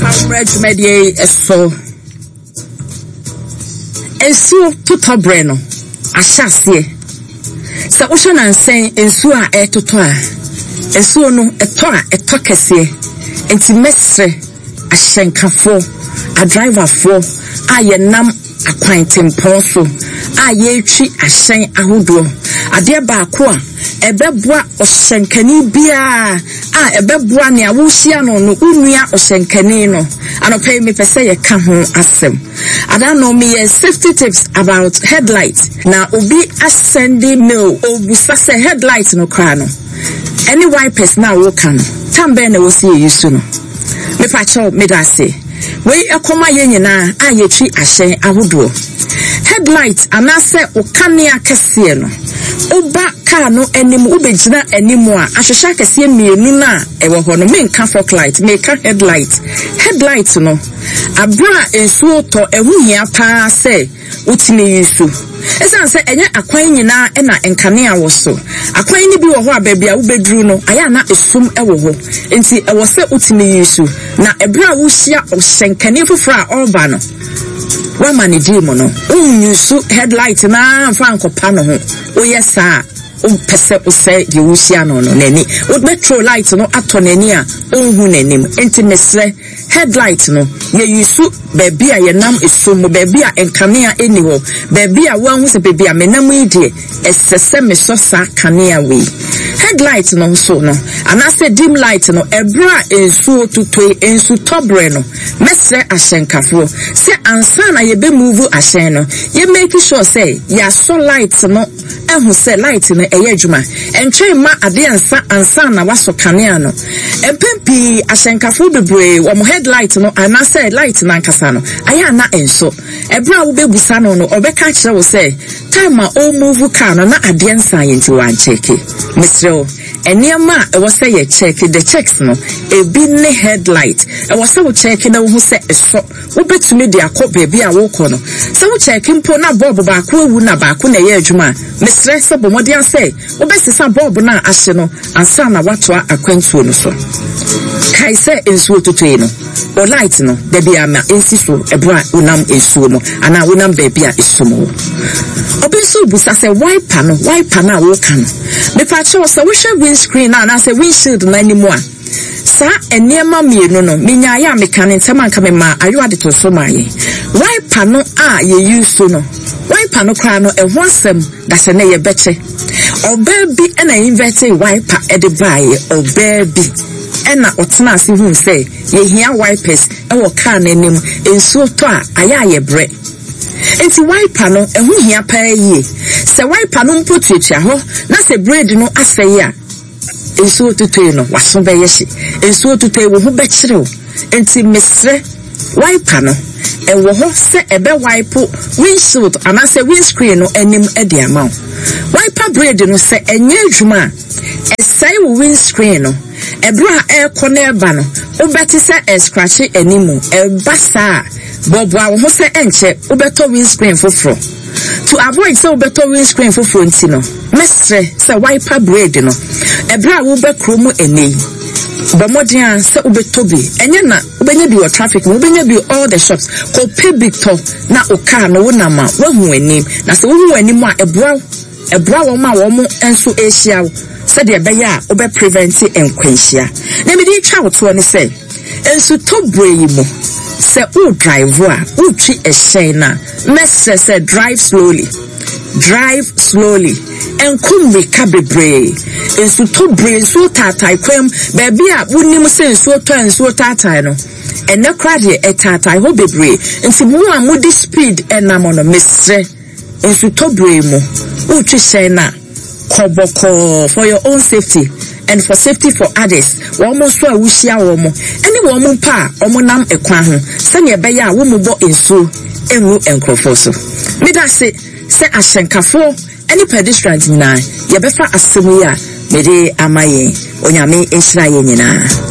Medie so ensuo toto breno ahyase se wo hwe nan sen ensuo a etoto a ensuo no eto kese enti mesre ahyenkafo a driverfo a yenam akwan tempon so a yetwi ahyen ahodo ade baako a ebeboa ohyenkani bia a ebeboa ne awuhia no unua ohyenkani no anope me pese ye ka ho asem I don't know me safety tips about headlights na obi ascendi mail obusa say headlight no kra no any wipers na wo kan tambe na wo see use no me pa cho me da say we ekoma ye nyina a yetwi ahyen ahodo headlight anase okane akese no oba car no anim ubegina animu a ahwehwa kese mienu na ewo ho no menka fog light meka headlight no abra ensuo to ehuhia pa se utimi yusu esan se enye akwan nyina na enkane a wo so akwan ni bi wo ho ababia wo bedru no aya na esum ewo ho enti ewo se utimi yusu na ebra wo hia ohyenkane fofora oba no wa manage no unyusu headlight na fa nkopa no ho oyesa pese ose de wusia no nani wo metro light no ato nani a onhu nanim enti mesre headlight no ye yusu baby a yenam esum baby a enkanea eni ho baby a wanhu se baby a menam idie esese me so sa kanea we headlight no so no anase dim light no ebra ensu tutoi ensu tobre no mesre ahyenkafo se ansa na ye be move ahyen no ye make sure say ya so light no ehu se light no eye adwuma entwe ma ade ansa na waso kanea no empempi ahyenkafo bebre wo headlight no anase light na nkasa no aya na enso ebra wo bebusa no no obeka kire wo say time o move car no na ade ansa yenti wan cheke misreo eniama e wo say ye check the checks no ebi ne headlight e wo say wo check na wo say eso wo betumi de akọ baby a wo kọ no say wo check mpo na bulb ba ko ewu na ba ko na ye adwuma misre se bomodi an say wo besisa bulb na ahye no ansa na wato akwantuo no so kai say ensuo tutue no o light no baby ama ensiso ebra unam ensuo no ana unam baby a esumo obenso busa say wiper na wo kan me pa che wo say wo hwe windscreen na say windshield na anymore sa eniema mienu no minya ya mekane ntama nka me ma ayo ade to so maye wiper no a ye use no wiper no kra no ehwo asem da se na ye beche obabi na invert wiper e de bae obabi ena otena ase hu say ye hia wipers e wo car na nim ensuo to a aya ye bre enti wiper no ehu hia pa yie se wiper no mpotuatua ho na se braid no aseye a ensuo tutue no waso be yeshi ensuo tutue wo hu be kire enti mesre wiper no ewo ho se ebe wipe windshield ana se windscreen no anim e de ama wiper braid no se enye adwuma esai wo windscreen no ebra e kone ba no obeti se scratch animu basa bobo a wo se enche obeto windscreen foforo to avoid so obeto windscreen foforo nti no mesre se wiper braid no ebra wo be kromu enei bamodian se obeto bi enye na obenya bi o traffic mo obenya bi all the shops ko public to na o car no wo na ma wo hu anim na se wo hu anim a ebra wo ma wo mo enso ehia said the beya obe prevent enkwanhia na me di twa woto ne say ensu to brei mo se u drive a u twi ehyen na message say drive slowly enkum we ka bebre ensu to brei so tatai kwam baby a wonim se ensu to ensu tatai no ene kra de tatai ho bebre ensi mo a mo di speed enamo no mesre ensu to brei mo u twi ehyen na koboko for your own safety and for safety for others womo so a wuhia womo ene womo pa omo nam ekwa ho se ne be ya womo bo ensu enwu enkrofo so me da se ahyenkafo any pedestrians na ye befa asemu ya me de amaye onyame ehira ye nyina